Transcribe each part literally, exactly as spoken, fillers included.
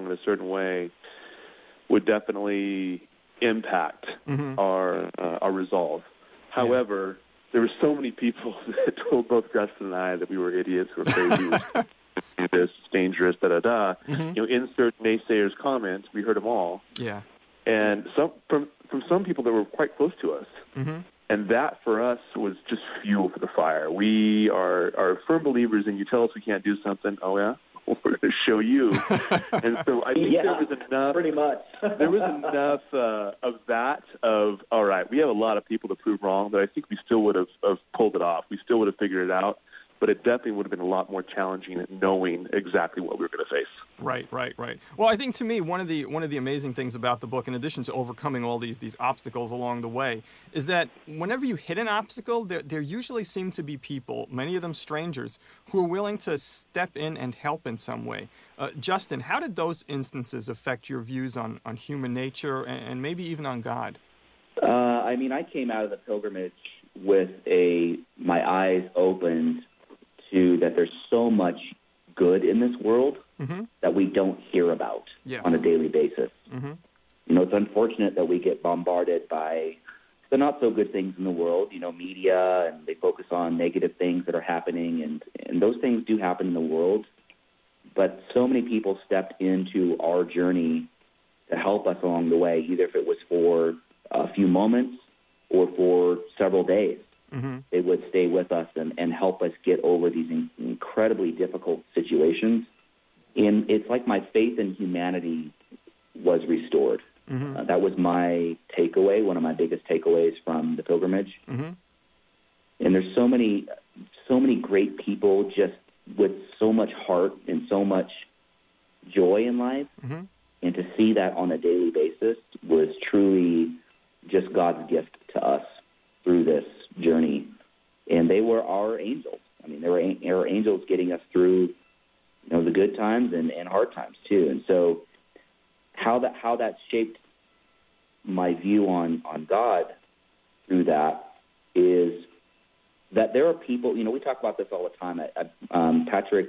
wrong in a certain way would definitely impact mm-hmm. our uh, our resolve. However, yeah. there were so many people that told both Justin and I that we were idiots, we were crazy, this, it's dangerous, da da da. Mm-hmm. You know, insert naysayers comments. We heard them all. Yeah. And some from from some people that were quite close to us. Mm-hmm. And that, for us, was just fuel for the fire. We are, are firm believers in you tell us we can't do something, oh, yeah? Well, we're going to show you. And so I think yeah, there was enough. Pretty much. there was enough uh, of that, of, all right, we have a lot of people to prove wrong, but I think we still would have, have pulled it off. We still would have figured it out. But it definitely would have been a lot more challenging at knowing exactly what we were going to face. Right, right, right. Well, I think to me, one of the one of the amazing things about the book, in addition to overcoming all these these obstacles along the way, is that whenever you hit an obstacle, there, there usually seem to be people, many of them strangers, who are willing to step in and help in some way. Uh, Justin, how did those instances affect your views on, on human nature and, and maybe even on God? Uh, I mean, I came out of the pilgrimage with a my eyes opened to that there's so much good in this world mm-hmm. that we don't hear about yes. on a daily basis. Mm-hmm. You know, it's unfortunate that we get bombarded by the not-so-good things in the world, you know, media, and they focus on negative things that are happening, and, and those things do happen in the world. But so many people stepped into our journey to help us along the way, either if it was for a few moments or for several days. Mm-hmm. They would stay with us and, and help us get over these in, incredibly difficult situations. And it's like my faith in humanity was restored. Mm-hmm. Uh, that was my takeaway, one of my biggest takeaways from the pilgrimage. Mm-hmm. And there's so many, so many great people just with so much heart and so much joy in life. Mm-hmm. And to see that on a daily basis was truly just God's gift to us through this journey. And they were our angels. I mean, they were our angels getting us through, you know, the good times and, and hard times too. And so how that how that shaped my view on, on God through that is that there are people, you know, we talk about this all the time. I, I, um, Patrick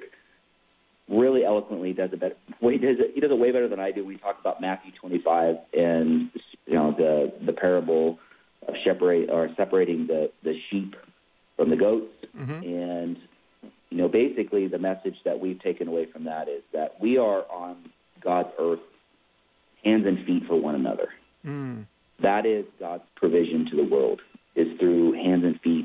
really eloquently does it better. Well, he does it, he does it way better than I do. We talk about Matthew twenty-five and, you know, the, the parable of separate, or separating the, the sheep from the goats. Mm-hmm. And, you know, basically the message that we've taken away from that is that we are on God's earth, hands and feet for one another. Mm. That is God's provision to the world, is through hands and feet.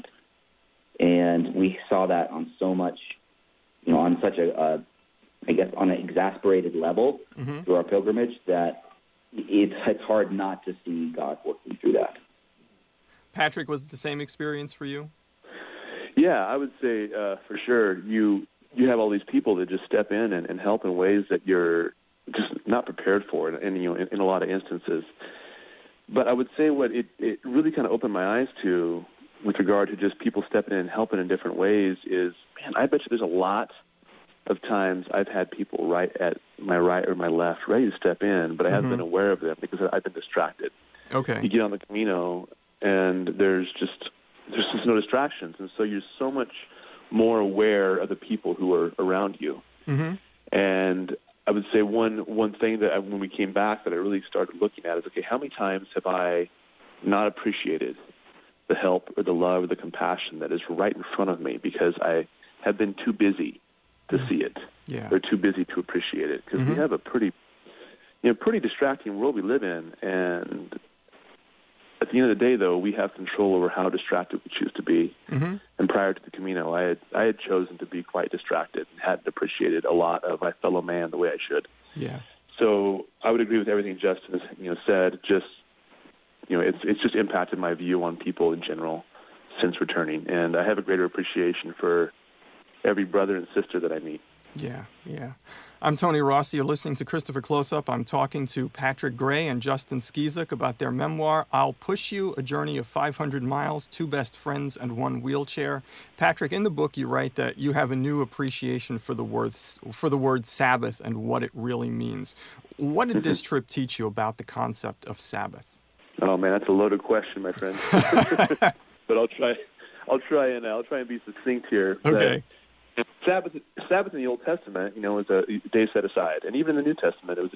And we saw that on so much, you know, on such a, a I guess, on an exasperated level mm-hmm. through our pilgrimage that it's, it's hard not to see God working through that. Patrick, was it the same experience for you? Yeah, I would say uh, for sure. You you have all these people that just step in and, and help in ways that you're just not prepared for, and, and you know, in, in a lot of instances. But I would say what it, it really kind of opened my eyes to, with regard to just people stepping in and helping in different ways, is, man, I bet you there's a lot of times I've had people right at my right or my left ready to step in, but I mm-hmm. haven't been aware of them because I've been distracted. Okay. You get on the Camino, and there's just there's just no distractions, and so you're so much more aware of the people who are around you. Mm-hmm. And I would say one one thing that I, when we came back that I really started looking at is, okay, how many times have I not appreciated the help or the love or the compassion that is right in front of me because I have been too busy to see it, yeah. or too busy to appreciate it, because mm-hmm. we have a pretty, you know, pretty distracting world we live in, and at the end of the day, though, we have control over how distracted we choose to be. Mm-hmm. And prior to the Camino, I had I had chosen to be quite distracted and hadn't appreciated a lot of my fellow man the way I should. Yeah. So I would agree with everything Justin has, you know, said. Just, you know, it's it's just impacted my view on people in general since returning, and I have a greater appreciation for every brother and sister that I meet. Yeah, yeah. I'm Tony Rossi. You're listening to Christopher Close-Up. I'm talking to Patrick Gray and Justin Skizik about their memoir, I'll Push You, A Journey of five hundred miles, Two Best Friends, and One Wheelchair. Patrick, in the book you write that you have a new appreciation for the words, for the word Sabbath and what it really means. What did this trip teach you about the concept of Sabbath? Oh, man, that's a loaded question, my friend. But I'll try I'll try and I'll try and be succinct here. Okay. Sabbath, Sabbath in the Old Testament, you know, was a day set aside, and even in the New Testament, it was